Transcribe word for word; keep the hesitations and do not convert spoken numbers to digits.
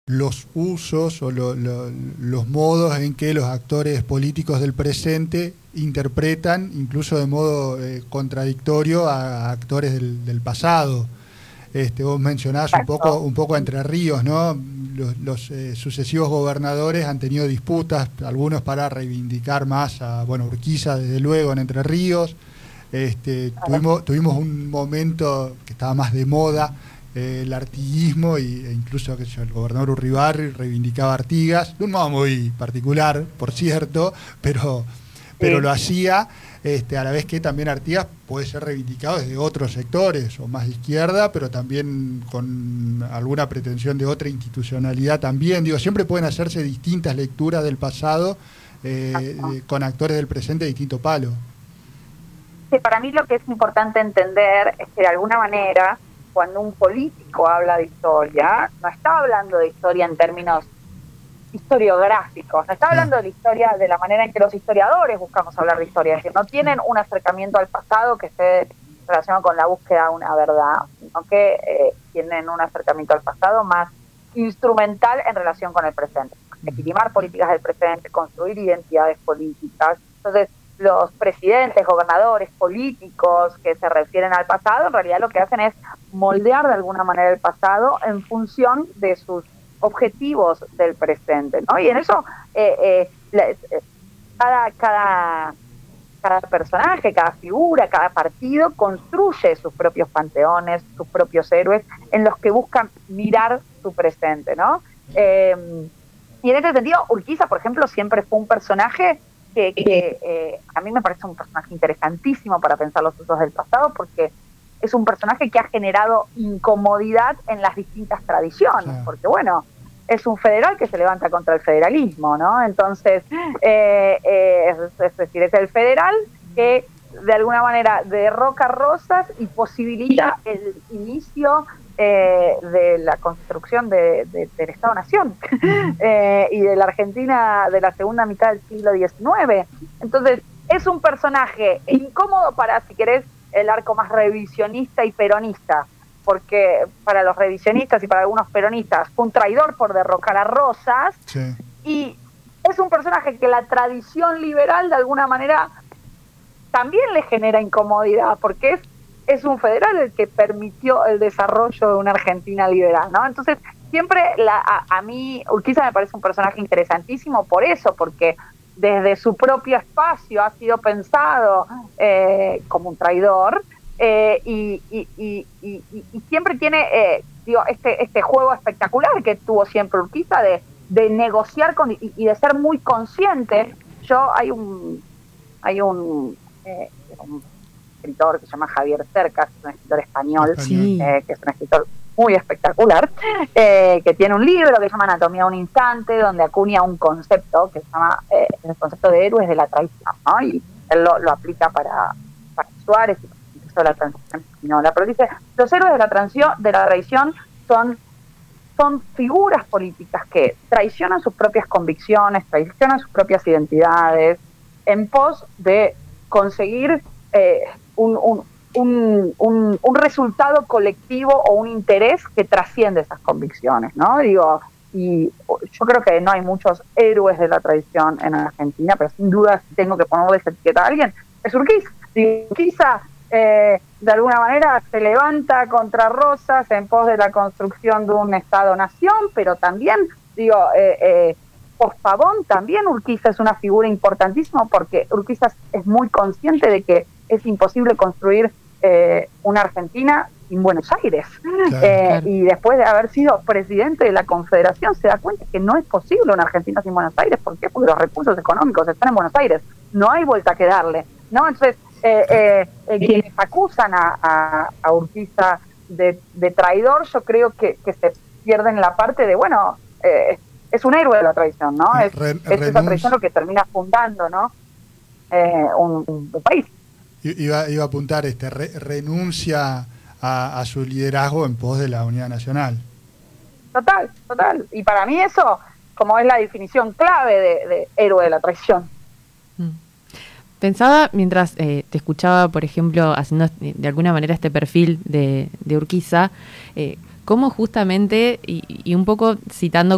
los usos o lo, lo, los modos en que los actores políticos del presente interpretan, incluso de modo eh, contradictorio, a, a actores del, del pasado. Este, vos mencionabas un poco, un poco Entre Ríos, ¿no? Los, los eh, sucesivos gobernadores han tenido disputas, algunos para reivindicar más a, bueno, Urquiza, desde luego, en Entre Ríos. Este, tuvimos, tuvimos un momento que estaba más de moda, eh, el artiguismo, y, e incluso que yo, el gobernador Urribarri reivindicaba a Artigas, de un modo muy particular, por cierto, pero, pero sí. lo hacía este, a la vez que también Artigas puede ser reivindicado desde otros sectores, o más de izquierda, pero también con alguna pretensión de otra institucionalidad también. Digo, siempre pueden hacerse distintas lecturas del pasado eh, eh, con actores del presente de distinto palo. Sí, para mí lo que es importante entender es que de alguna manera, cuando un político habla de historia, no está hablando de historia en términos historiográficos, no está hablando de la historia de la manera en que los historiadores buscamos hablar de historia, es decir, no tienen un acercamiento al pasado que esté relacionado con la búsqueda de una verdad, sino que eh, tienen un acercamiento al pasado más instrumental en relación con el presente, legitimar políticas del presente, construir identidades políticas. Entonces, los presidentes, gobernadores, políticos que se refieren al pasado, en realidad lo que hacen es moldear de alguna manera el pasado en función de sus objetivos del presente, ¿no? Y en eso eh, eh, la, eh, cada, cada, cada personaje, cada figura, cada partido construye sus propios panteones, sus propios héroes, en los que buscan mirar su presente, ¿no? Eh, y en ese sentido, Urquiza, por ejemplo, siempre fue un personaje que, que eh, a mí me parece un personaje interesantísimo para pensar los usos del pasado, porque es un personaje que ha generado incomodidad en las distintas tradiciones, sí. porque bueno, es un federal que se levanta contra el federalismo, ¿no? Entonces, eh, eh, es, es decir, es el federal que de alguna manera derroca Rosas y posibilita el inicio eh, de la construcción de, de, del Estado-Nación eh, y de la Argentina de la segunda mitad del siglo diecinueve. Entonces, es un personaje incómodo para, si querés, el arco más revisionista y peronista, porque para los revisionistas y para algunos peronistas fue un traidor por derrocar a Rosas, sí. y es un personaje que la tradición liberal de alguna manera también le genera incomodidad, porque es, es un federal el que permitió el desarrollo de una Argentina liberal, ¿no? Entonces, siempre la, a, a mí Urquiza me parece un personaje interesantísimo por eso, porque desde su propio espacio ha sido pensado eh, como un traidor, eh, y, y, y, y, y siempre tiene eh, digo, este, este juego espectacular que tuvo siempre Urquiza de, de negociar con, y, y de ser muy consciente. Yo hay un hay un, eh, un escritor que se llama Javier Cercas, un escritor español, sí. eh, que es un escritor muy espectacular, eh, que tiene un libro que se llama Anatomía de un instante, donde acuña un concepto que se llama eh, el concepto de héroes de la traición, ¿no? Y él lo, lo aplica para, para Suárez y para la transición española. Pero dice, los héroes de la transición, de la traición son, son figuras políticas que traicionan sus propias convicciones, traicionan sus propias identidades, en pos de conseguir eh, un, un Un, un, un resultado colectivo o un interés que trasciende esas convicciones, ¿no? Digo, y yo creo que no hay muchos héroes de la tradición en Argentina, pero sin duda si tengo que ponerle esa etiqueta a alguien, es Urquiza. Urquiza eh, de alguna manera se levanta contra Rosas en pos de la construcción de un Estado-nación, pero también, digo, eh, eh, por Pavón también Urquiza es una figura importantísima, porque Urquiza es muy consciente de que es imposible construir eh, una Argentina sin Buenos Aires. Claro, eh, claro. Y después de haber sido presidente de la Confederación, se da cuenta que no es posible una Argentina sin Buenos Aires. ¿Por qué? Porque los recursos económicos están en Buenos Aires. No hay vuelta que darle, ¿no? Entonces, eh, eh, eh, quienes acusan a, a, a Urquiza de, de traidor, yo creo que, que se pierden la parte de, bueno, eh, es un héroe de la tradición, ¿no? Es, Ren, es esa tradición lo que termina fundando, ¿no? Eh, un, un país. Iba, iba a apuntar, este re, renuncia a, a su liderazgo en pos de la unidad nacional. Total, total. Y para mí eso, como es la definición clave de, de héroe de la traición. Pensaba, mientras eh, te escuchaba, por ejemplo, haciendo de alguna manera este perfil de, de Urquiza, eh, cómo justamente, y, y un poco citando